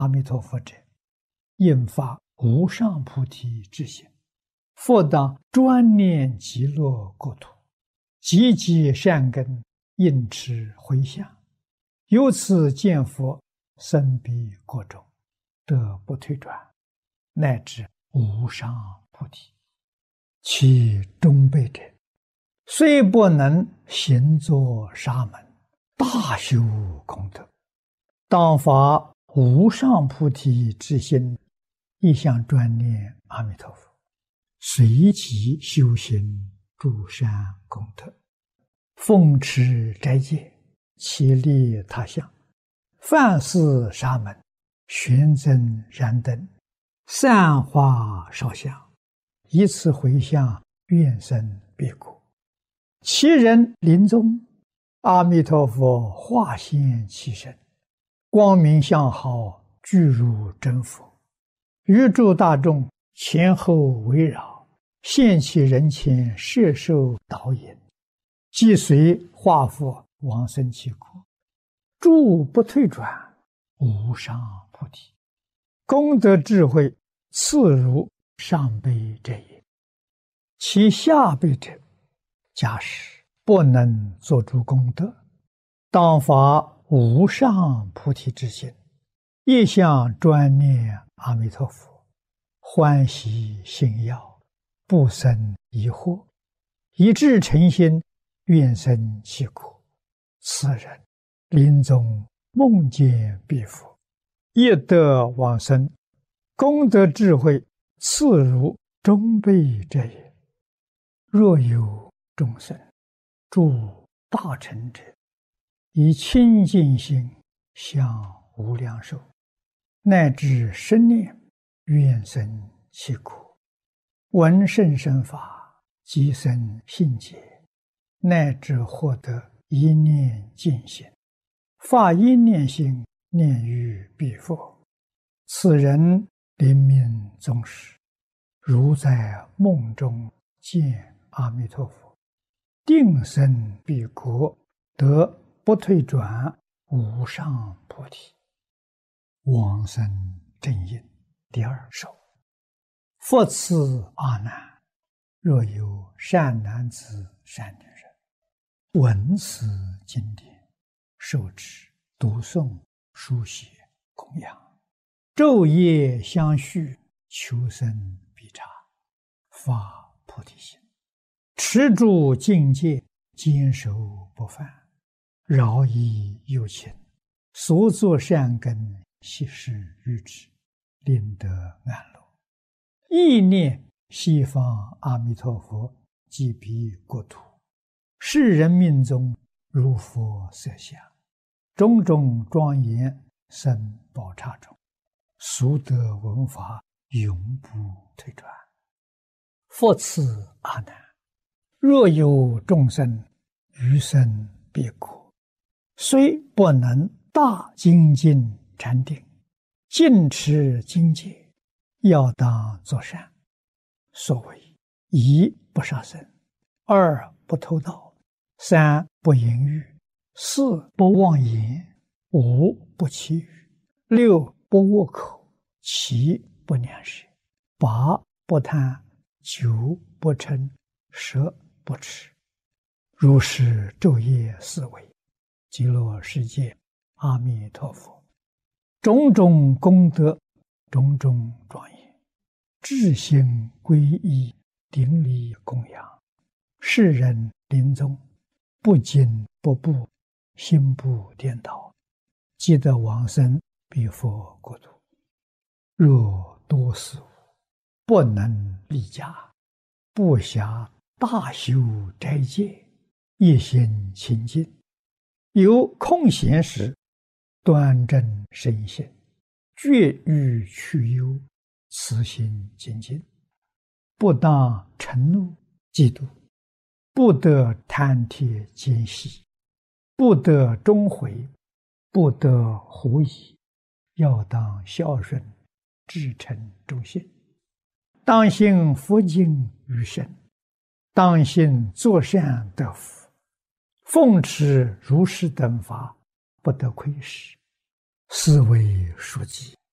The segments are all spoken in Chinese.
阿弥陀佛者，应发无上菩提之心，复当专念极乐国土，积极善根，应持回向，由此见佛生彼国中，得不退转，乃至无上菩提。其中辈者，虽不能行作沙门，大修功德，当发无上菩提之心，一向专念阿弥陀佛，随即修行诸善功德，奉持斋戒，其利他乡，饭施沙门，玄增燃灯，散花烧香，以此回向，愿生彼国。其人临终，阿弥陀佛化现其身，光明相好，具如真佛，于诸大众前后围绕，现其人前，摄受导引，即随化佛往生其国，诸不退转，无上菩提。功德智慧次如上辈者也。其下辈者，假使不能作诸功德，当发无上菩提之心，一向专念阿弥陀佛，欢喜信要，不生疑惑，以至诚心，愿生其国。此人临终梦见彼佛，亦得往生，功德智慧次如中辈者也。若有众生诸大乘者，以清净心向无量寿，乃至生念，愿生其国，闻甚深法，即生信解，乃至获得一念净心，发一念心，念于彼佛。此人临命终时，如在梦中见阿弥陀佛，定生彼国，得不退转，无上菩提。往生正因第二首。复次阿难，若有善男子善女人，闻此经典，受持读诵书写供养，昼夜相续，求生必察，发菩提心，持住境界，坚守不犯，饶益有情，所作善根，悉施于之，令得安乐。意念西方阿弥陀佛即彼国土，世人命中如佛色相，种种庄严生宝刹中，俗得闻法，永不退转。复次阿难，若有众生余生彼国，虽不能大精进禅定，尽持经戒，要当作善。所谓一不杀生，二不偷盗，三不淫欲，四不妄言，五不绮语，六不恶口，七不两舌，八不贪，九不嗔，十不痴。如是昼夜思维，极乐世界阿弥陀佛，种种功德，种种庄严，至心皈依，顶礼供养，世人临终不惊不怖，心不颠倒，即得往生彼佛国土。若多事物不能离家，不暇大修斋戒，一心清净，有空闲时，端正身心，绝欲去忧，慈心精进，不当嗔怒嫉妒，不得贪帖奸细，不得终悔，不得狐疑，要当孝顺，至诚忠信，当信佛经于身，当信作善得福，奉持如是等法，不得亏失，是为书记。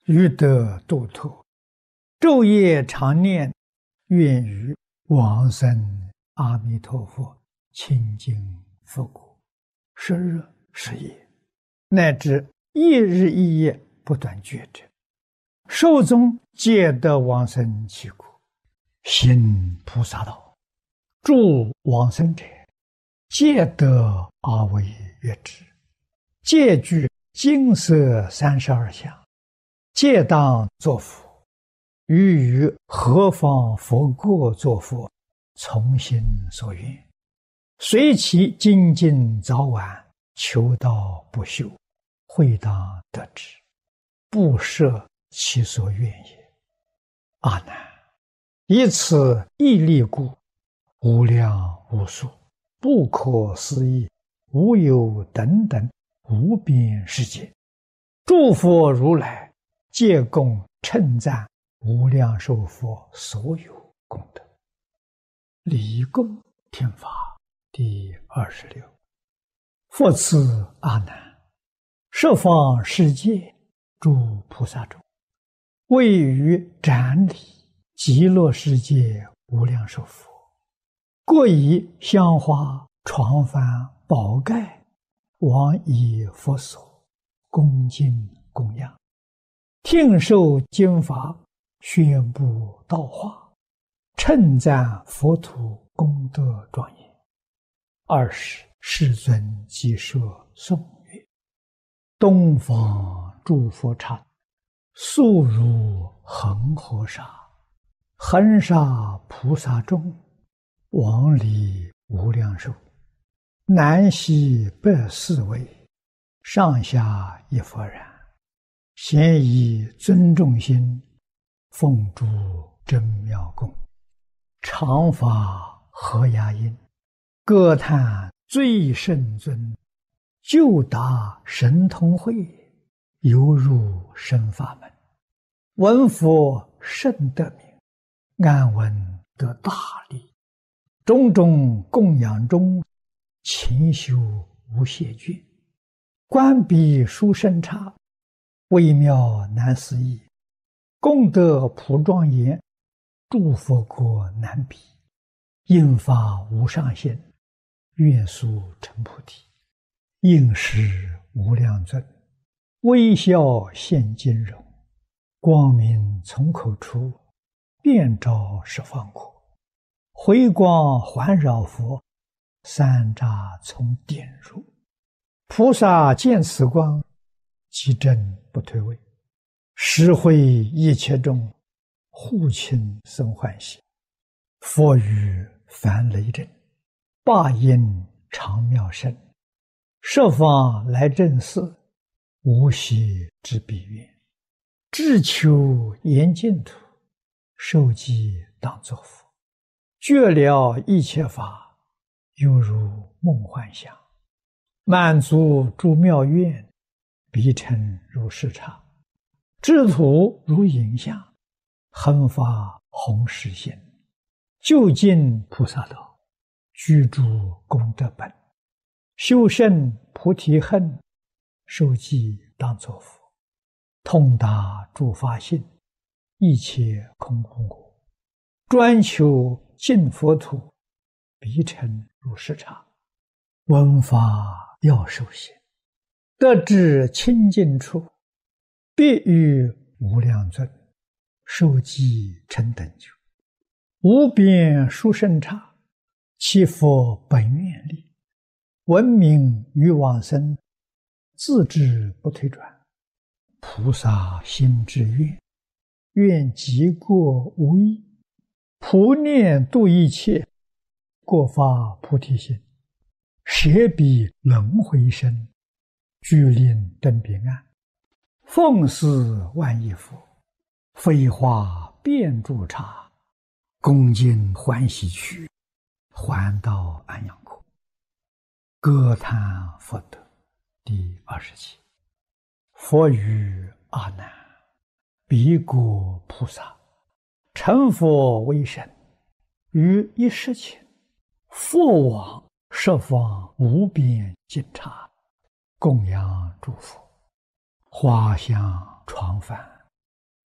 欲得度脱，昼夜常念，愿与往生阿弥陀佛清净佛国，时日时夜，乃至一日一夜不断觉者，寿终皆得往生其国，行菩萨道，助往生者，皆得阿惟越致，皆具金色32相，皆当作佛。于何方佛国作佛，从心所愿，随其精进早晚，求道不休，会当得之，不设其所愿也。阿难，以此毅力故，无量无数，不可思议，无有等等无边世界，诸佛如来皆共称赞无量寿佛所有功德。礼供天法第26。复次阿难，十方世界诸菩萨中，位于展礼极乐世界无量寿佛，各以香花、床幡、宝盖往以佛所，恭敬供养，听受经法，宣布道化，称赞佛土功德庄严。20世尊即说颂曰：东方诸佛刹，速如恒河沙，恒沙菩萨众，往礼无量寿，南西北四位，上下一佛然，咸以尊重心，奉诸真妙供，常发和雅音，歌叹最圣尊，就达神通慧，犹入深法门，闻佛甚得名，安闻得大利，种种供养中，勤修无懈倦，观彼殊胜刹，微妙难思议，功德普庄严，诸佛国难比，应发无上限，愿速成菩提，应时无量尊，微笑现金容，光明从口出，遍照十方国，回光环绕佛，三匝从点入，菩萨见此光，即正不退位，实会一切众，护亲生欢喜。佛语梵雷震，霸音长妙声，十方来正寺，无息之彼愿，志求严净土，受记当作佛，觉了一切法，犹如梦幻想，满足诸妙愿，彼尘如视察，智土如影像，恒发弘誓心，究竟菩萨道，居住功德本，修胜菩提恨，受记当作佛，通达诸法性，一切空无我，专求净佛土，彼尘如视察，闻法要受行，得至清净处，必与无量尊，受记成等觉，无边殊胜刹，其佛本愿力，闻名于往生，自知不退转，菩萨心之愿，愿极过无异，普念度一切，过发菩提心，舍彼轮回身，具令登彼岸，奉事万亿佛，飞花遍诸刹，恭敬欢喜去，还到安养国。歌叹佛德第27。佛语阿难，彼国菩萨成佛为身，于一时前，复往十方无边尽刹，供养诸佛，花香床幡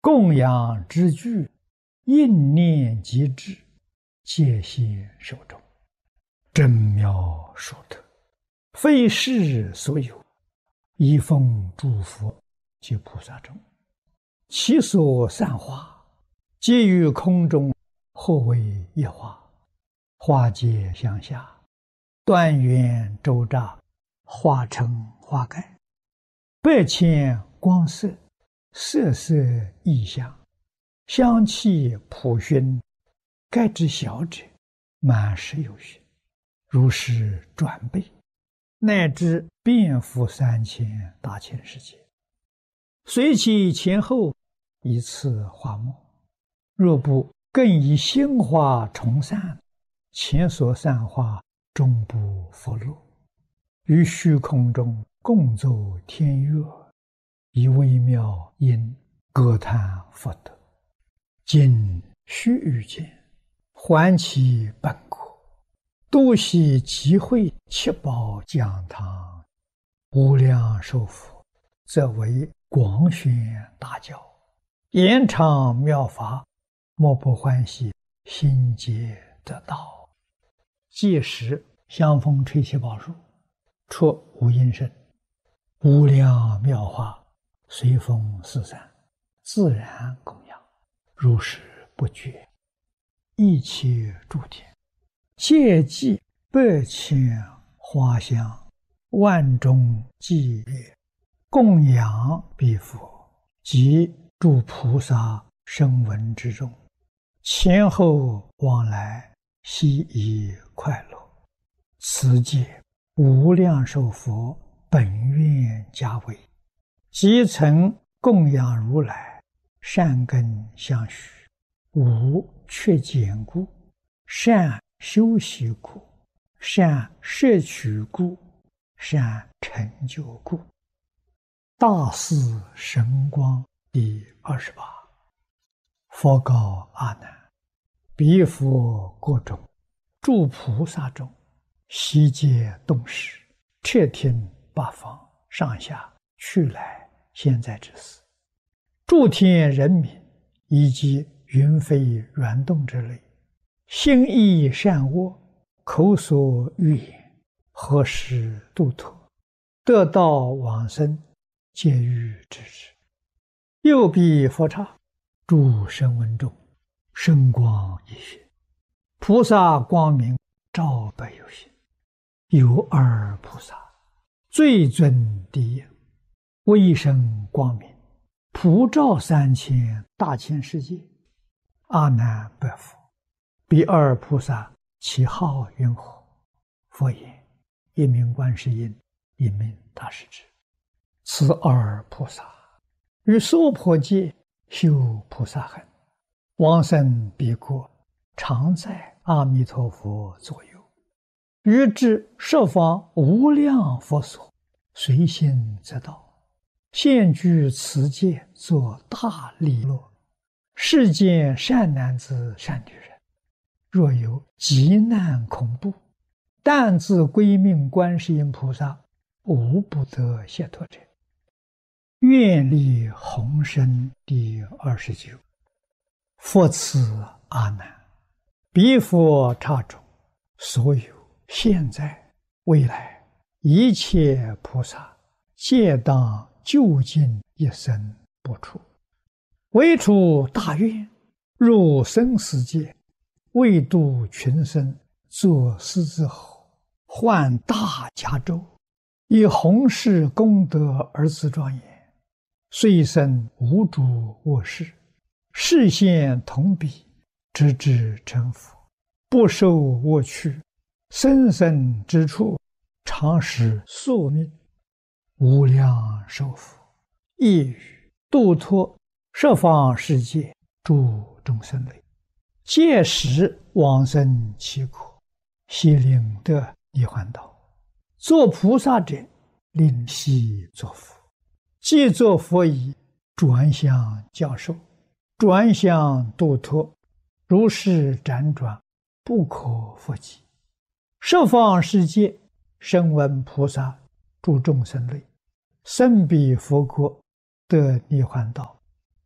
供养之具，应念即至，戒心受众，真妙殊特，非世所有，一奉诸佛及菩萨中，其所散花，皆于空中，或为一花，花皆向下，断缘周匝，化成花盖，百千光色，色色异香，香气普熏，盖之小者，满十有余，如是转倍，乃至遍覆3000大千世界，随其前后，一次花末。若不更以心花重散，前所散花终不复落，于虚空中共奏天乐，以微妙音歌叹佛德。今须臾间，还其本国，度悉集会七宝讲堂，无量寿佛，则为广宣大教，延长妙法，莫不欢喜，心皆得道。届时香风吹七宝树，出无音声，无量妙法随风四散，自然供养，如是不绝。一切诸天皆祭百千花香，万众祭列，供养彼佛及诸菩萨声闻之中，前后往来，悉以快乐。此界无量寿佛本愿家为，即曾供养如来，善根相续，无缺减故，善修习故，善摄取故，善成就故。大士神光第28。佛告阿难：彼佛国中，诸菩萨中，悉皆动识，彻听八方上下去来现在之事，诸天人民以及云飞软动之类，心意善恶，口所欲言，何时度脱，得道往生，皆欲知之。又彼佛刹，诸声闻中，圣光一现，菩萨光明照百有心。有二菩萨，最尊第一，威声光明，普照3000大千世界。阿难白佛：彼二菩萨其号云何？佛言：一名观世音，一名大势至。此二菩萨于娑婆界修菩萨行，往生彼国，常在阿弥陀佛左右，于至十方无量佛所，随心则到，现居此界，作大利乐。世间善男子善女人，若有急难恐怖，但自归命观世音菩萨，无不得解脱者。愿力宏深第29。佛赐阿难：彼佛刹中，所有现在未来一切菩萨，皆当究竟一生不出，唯出大愿，入生死界，为度群生，作狮子吼，唤大迦州，以弘誓功德而自庄严，遂生无诸恶事，示现同彼，直至成佛，不受恶趣，生生之处，常使宿命。无量寿佛亦语度脱十方世界诸众生类，届时往生其国，悉令得涅槃道。作菩萨者，令悉作佛。既作佛已，转向教授，转向度脱，如是辗转，不可复计。十方世界声闻菩萨诸众生类，生彼佛国，得涅槃道，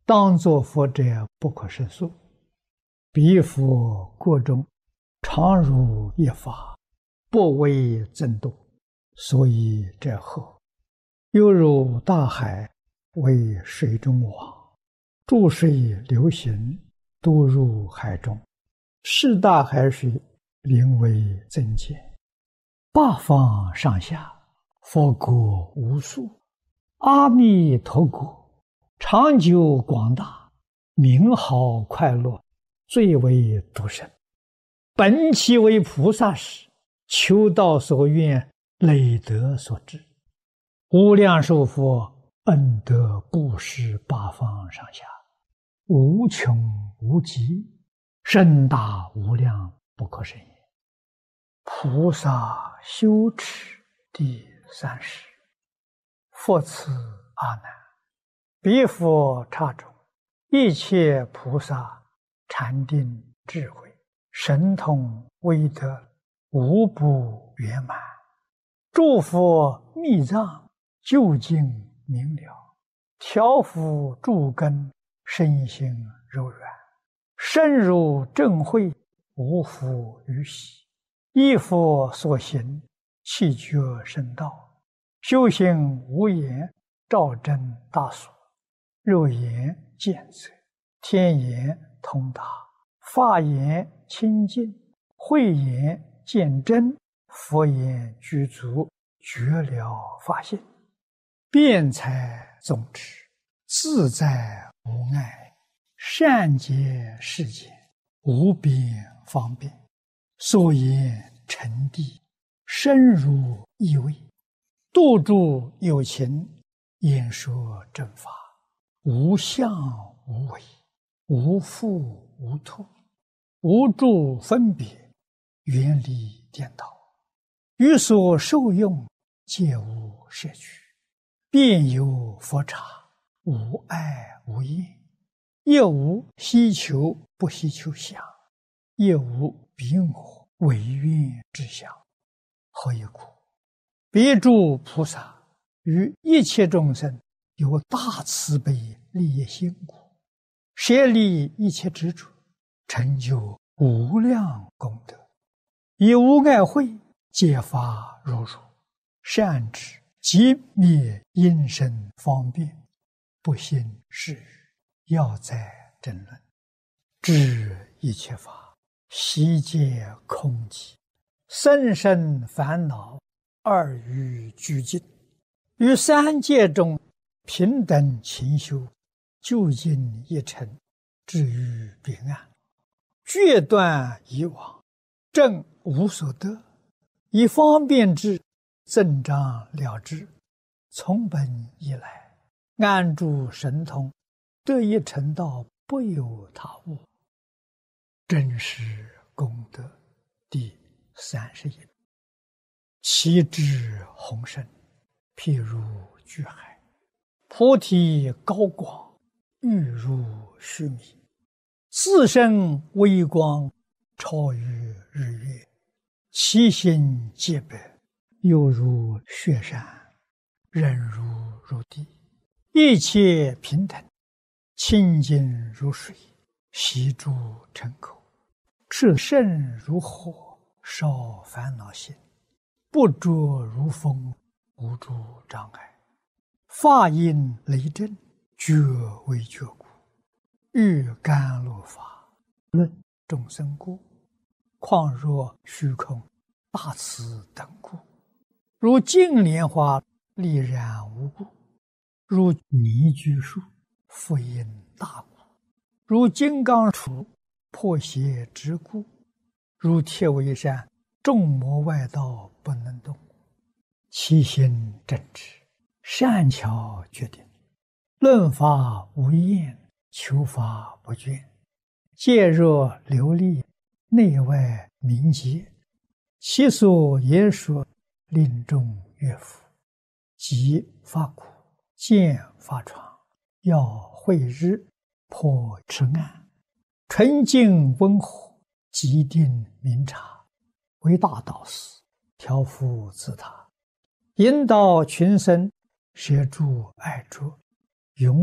当作佛者不可胜数。彼佛国中，常如一法，不为增多，所以者何？犹如大海为水中网，注水流行，都入海中，是大海水名为增减。八方上下，佛国无数，阿弥陀国长久广大，名号快乐，最为独生。本其为菩萨时，求道所愿，累德所致。无量寿佛恩德布施八方上下，无穷无极，深大无量，不可胜也。菩萨修持第30。复次阿难，彼佛刹中，一切菩萨禅定智慧神通威德无不圆满，诸佛密藏究竟明了，调伏诸根身心柔软，深入正慧，无复于喜。依佛所行，气觉深道，修行无言，照真大所，肉眼见则，天眼通达，法眼清净，慧眼见真，佛眼具足，觉了法性，辩才宗旨，自在无碍，善解世间，无边方便，所言成谛，深入意味，度诸有情，演说正法，无相无为，无复无脱，无住分别，远离颠倒，于所受用，皆无摄取，遍有佛刹，无碍无厌，亦无希求不希求相，亦无彼我唯愿之相。何以故？彼诸菩萨于一切众生有大慈悲利益心故，舍利一切执着，成就无量功德，以无碍慧揭发如如，善知即灭因身方便，不信是语，要在争论，知一切法悉皆空寂，生生烦恼二欲俱尽，于三界中平等勤修，究竟一尘，至于彼岸，决断以往，正无所得，以方便之，增长了之，从本以来，安住神通，得一成道，不有他物。真实功德第31。其智宏深，譬如巨海，菩提高广，欲如须弥，自身微光，超于日月，其心洁白，犹如雪山，忍如地，一切平等，清净如水，悉诸尘口，炽盛如火，烧烦恼心，不着如风，无诸障碍，法音雷震，觉为觉故，欲甘露法，论众生故，况若虚空大慈等故，如净莲花丽然无故，如泥居树复因大故，如金刚杵破邪之故，如铁围山众魔外道不能动，其心正直，善巧决定，论法无厌，求法不倦，戒若流利，内外明洁，其所言说，令众悦服，即发苦，见发疮，要慧日，破痴暗，纯净温和，极定明察，为大导师，调伏自他，引导群生，摄诸爱着，